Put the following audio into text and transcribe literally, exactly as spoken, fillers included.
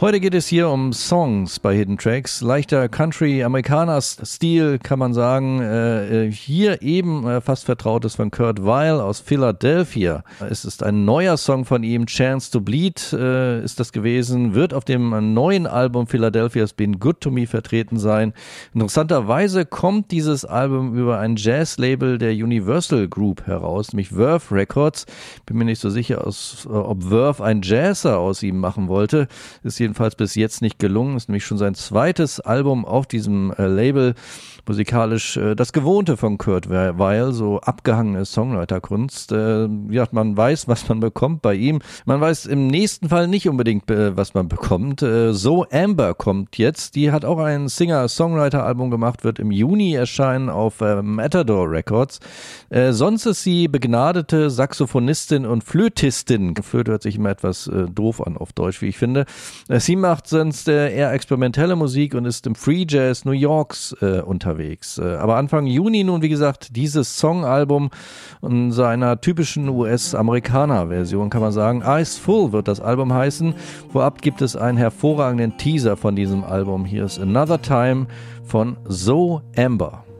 Heute geht es hier um Songs bei Hidden Tracks. Leichter Country-Amerikaner-Stil, kann man sagen. Äh, hier eben äh, fast Vertrautes von Kurt Weill aus Philadelphia. Es ist ein neuer Song von ihm, Chance to Bleed äh, ist das gewesen. Wird auf dem neuen Album Philadelphia's Been Good to Me vertreten sein. Interessanterweise kommt dieses Album über ein Jazz-Label der Universal Group heraus, nämlich Verve Records. Bin mir nicht so sicher, aus, ob Verve ein Jazzer aus ihm machen wollte. Ist jedenfalls bis jetzt nicht gelungen. Ist nämlich schon sein zweites Album auf diesem äh, Label. Musikalisch äh, das Gewohnte von Kurt Weill, so abgehangene Songwriterkunst. Äh, ja, man weiß, was man bekommt bei ihm. Man weiß im nächsten Fall nicht unbedingt, äh, was man bekommt. Äh, So Amber kommt jetzt. Die hat auch ein Singer-Songwriter-Album gemacht, wird im Juni erscheinen auf äh, Matador Records. Äh, sonst ist sie begnadete Saxophonistin und Flötistin. Flöte hört sich immer etwas äh, doof an auf Deutsch, wie ich finde. Äh, sie macht sonst äh, eher experimentelle Musik und ist im Free Jazz New Yorks äh, unterwegs. Aber Anfang Juni nun, wie gesagt, dieses Songalbum in seiner typischen U S-Amerikaner-Version, kann man sagen. Eyes Full wird das Album heißen. Vorab gibt es einen hervorragenden Teaser von diesem Album. Hier ist Another Time von So Amber.